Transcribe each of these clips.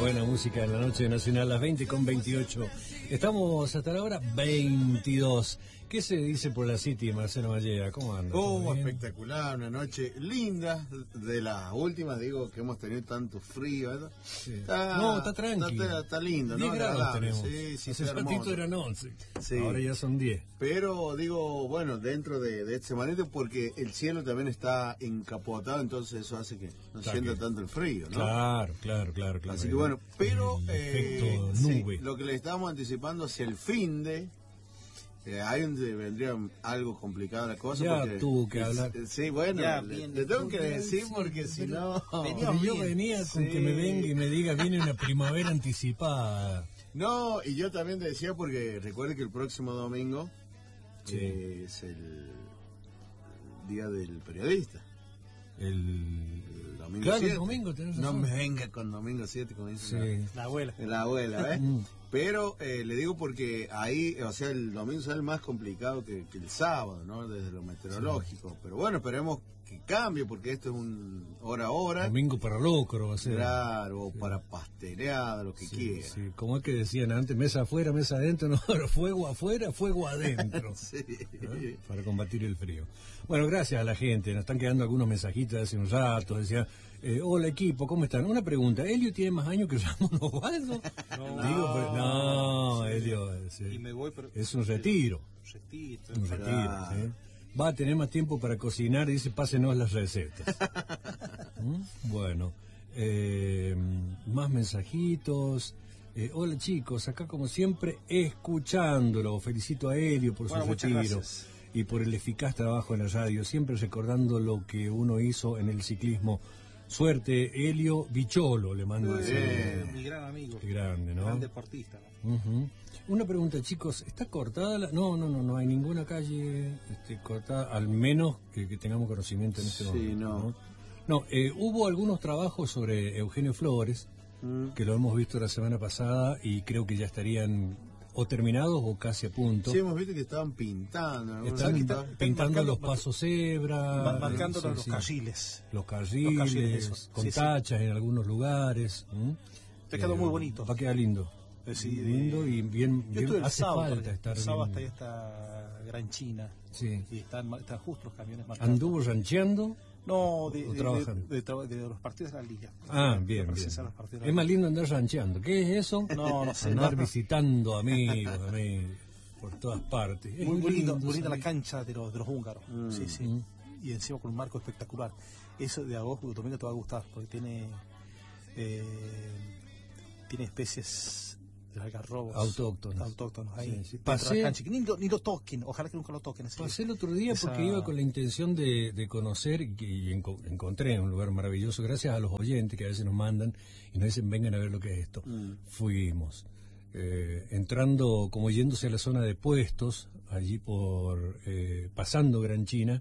Buena música en la noche nacional, las 20:28. Estamos hasta la hora 22. ¿Qué se dice por la City, Marcelo Mallea? ¿Cómo anda? Espectacular, una noche linda, de las últimas, digo, que hemos tenido tanto frío, ¿verdad? Sí. Está tranquilo. Está lindo, 10 ¿no? grados tenemos. Sí, hace ratito eran 11, sí. Ahora ya son 10. Pero, digo, bueno, dentro de este semanito, porque el cielo también está encapotado, entonces eso hace que no sienta tanto el frío, ¿no? Claro. Así que bueno, pero efecto nube. lo que le estábamos anticipando hacia el fin de... ahí donde vendría algo complicada la cosa. Ya porque, tuvo que hablar. Sí, bueno, le tengo que decir porque si no... Yo venía con que me venga y me diga, viene una primavera anticipada. No, y yo también te decía porque recuerde que el próximo domingo es el Día del Periodista. El domingo claro, 7. el domingo tenés razón. No me venga con domingo 7, como dice la abuela. La abuela, ¿ves? Pero le digo porque ahí, o sea, el domingo es el más complicado que el sábado, ¿no? Desde lo meteorológico. Sí. Pero bueno, esperemos que cambie porque esto es un hora a hora. Domingo para locro va a ser. Claro, para pasteleada, lo que quiera. Sí, como es que decían antes, mesa afuera, mesa adentro, no, fuego afuera, fuego adentro. Sí. ¿No? Para combatir el frío. Bueno, gracias a la gente, nos están quedando algunos mensajitos hace un rato, decía, hola equipo, ¿cómo están? Una pregunta, ¿Elio tiene más años que Ramón Osvaldo? No, Elio, y me voy, pero, es un retiro. Un retiro, ¿sí? Va a tener más tiempo para cocinar y dice, pásenos las recetas. Bueno, más mensajitos. Hola chicos, acá como siempre escuchándolo. Felicito a Elio por su retiro y por el eficaz trabajo en la radio, siempre recordando lo que uno hizo en el ciclismo. Suerte, Elio Bicholo, le mando mi gran amigo. Qué grande, ¿no? Gran deportista. Una pregunta, chicos, ¿está cortada la...? No hay ninguna calle cortada, al menos que tengamos conocimiento en este momento. No, hubo algunos trabajos sobre Eugenio Flores, que lo hemos visto la semana pasada y creo que ya estarían o terminados o casi a punto. Sí, hemos visto que estaban pintando. Están pintando los pasos cebra. Marcando los carriles. Los carriles, con tachas en algunos lugares. Te quedó muy bonito. Va a quedar lindo. Sí, lindo y bien hace falta estar el sábado hasta ahí está Gran China. Sí. Y están justo los camiones marcados. ¿Anduvo rancheando? No, de los partidos de la liga. Bien. Es más lindo andar rancheando. ¿Qué es eso? No sé. Andar visitando amigos por todas partes. Es muy linda la cancha de los húngaros. Sí. Y encima con un marco espectacular. Eso de agosto, domingo te va a gustar, porque tiene especies de algarrobos autóctonos ahí. Sí. Pasé, ni lo toquen, ojalá que nunca lo toquen. Pasé el otro día porque iba con la intención de conocer y encontré un lugar maravilloso gracias a los oyentes que a veces nos mandan y nos dicen vengan a ver lo que es esto. Fuimos entrando como yéndose a la zona de puestos allí por pasando Gran China.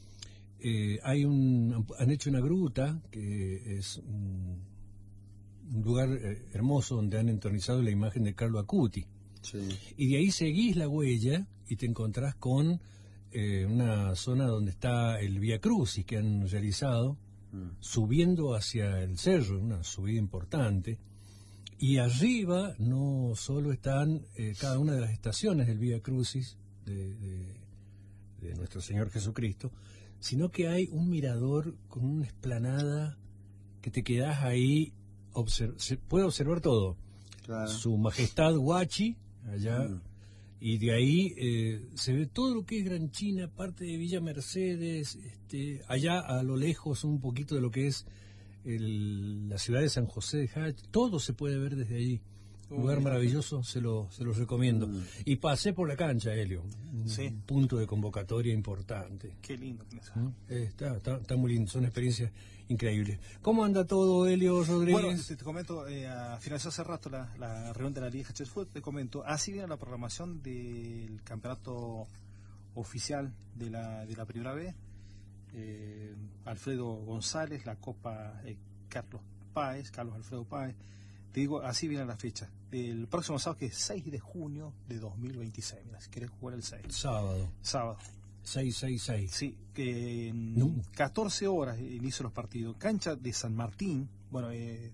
Han hecho una gruta que es un lugar hermoso donde han entronizado la imagen de Carlo Acuti. Sí. Y de ahí seguís la huella y te encontrás con una zona donde está el Vía Crucis que han realizado, subiendo hacia el cerro, una subida importante. Y arriba no solo están cada una de las estaciones del Vía Crucis de nuestro Señor Jesucristo, sino que hay un mirador con una explanada que te quedás ahí. Se puede observar todo. Claro. Su majestad Huachi allá y de ahí se ve todo lo que es Gran China, parte de Villa Mercedes, allá a lo lejos un poquito de lo que es la ciudad de San José de Hach, todo se puede ver desde allí. Un lugar maravilloso, se los recomiendo. Y pasé por la cancha, Helio. Un punto de convocatoria importante. Qué lindo. Está muy lindo, son experiencias increíbles. ¿Cómo anda todo, Helio Rodríguez? Bueno, te comento, finalizó hace rato la reunión de la Liga Fútbol, te comento, así viene la programación del campeonato oficial de la Primera B. Alfredo González, la Copa Carlos Alfredo Páez. Te digo, así viene la fecha. El próximo sábado, que es 6 de junio de 2026. Mira, si querés jugar el 6. Sábado. 666. Sí, que 14 horas inicio los partidos. Cancha de San Martín. Bueno,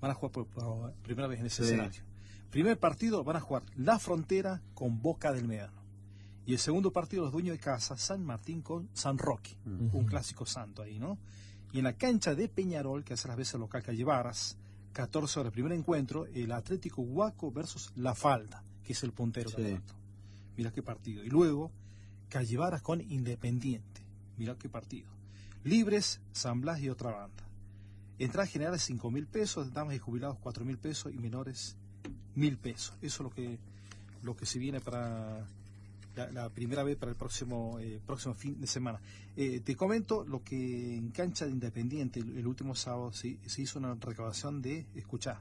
van a jugar por primera vez en ese Sí. escenario. Primer partido van a jugar La Frontera con Boca del Médano. Y el segundo partido, los dueños de casa, San Martín con San Roque, un clásico santo ahí, ¿no? Y en la cancha de Peñarol, que hace las veces local Calle Varas, 14 horas, primer encuentro, el Atlético Huaco versus La Falda, que es el puntero del campeonato. Mirá qué partido. Y luego, Calle Varas con Independiente. Mirá qué partido. Libres, San Blas y otra banda. Entradas generales 5.000 pesos, damas y jubilados 4.000 pesos y menores 1.000 pesos. Eso es lo que se viene para la primera vez para el próximo fin de semana. Te comento lo que en cancha de Independiente el último sábado se hizo una recaudación de, escuchá,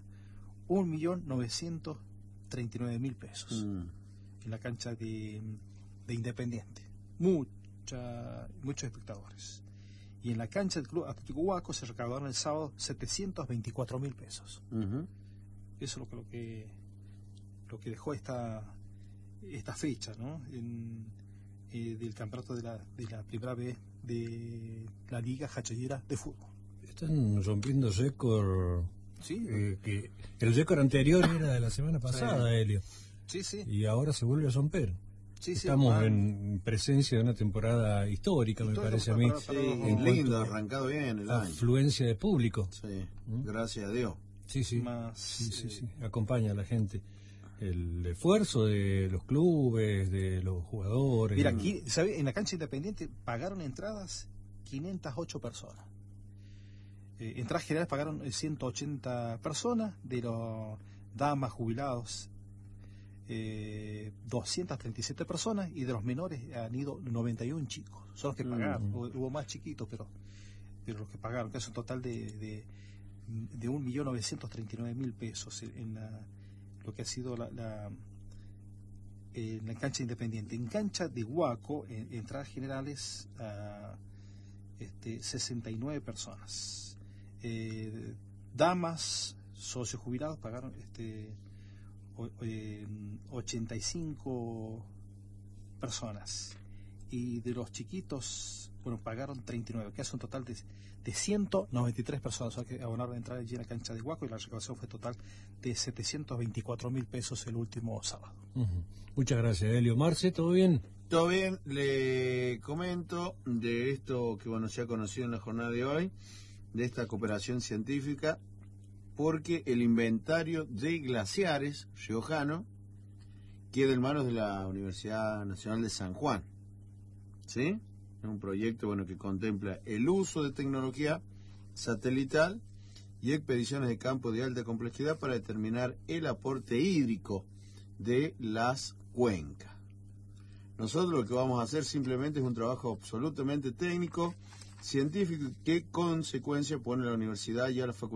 1.939.000 pesos en la cancha de Independiente. Muchos espectadores. Y en la cancha del Club Atlético Huaco se recaudaron el sábado 724.000 pesos. Eso es lo que dejó esta fecha, ¿no? Del campeonato de la primera vez de la Liga Jachallera de Fútbol. Están rompiendo récord. Sí. Que el récord anterior era de la semana pasada, Helio. Sí, sí. Y ahora se vuelve a romper. Sí, Estamos en presencia de una temporada histórica, me parece a mí. Lindo, arrancado bien el año. Afluencia de público. Sí, gracias a Dios. Sí. Sí. Acompaña a la gente. El esfuerzo de los clubes, de los jugadores. Mira, aquí, ¿sabe? En la cancha Independiente pagaron entradas 508 personas. Entradas generales pagaron 180 personas, de los damas jubilados 237 personas, y de los menores han ido 91 chicos. Son los que pagaron. Hubo más chiquitos, pero los que pagaron, que es un total de 1.939.000 pesos en lo que ha sido en la cancha Independiente. En cancha de Huaco, entradas generales a 69 personas. Damas, socios jubilados pagaron 85 personas. Y de los chiquitos, pagaron 39, que hace un total de 193 personas. O sea, que abonaron a entrar allí en la cancha de Huaco, y la recaudación fue total de 724.000 pesos el último sábado. Muchas gracias, Helio. Marce, ¿todo bien? Todo bien, le comento de esto que se ha conocido en la jornada de hoy, de esta cooperación científica, porque el inventario de glaciares riojano queda en manos de la Universidad Nacional de San Juan. ¿Sí? Es un proyecto que contempla el uso de tecnología satelital y expediciones de campo de alta complejidad para determinar el aporte hídrico de las cuencas. Nosotros lo que vamos a hacer simplemente es un trabajo absolutamente técnico, científico, que consecuencia pone la universidad y a la facultad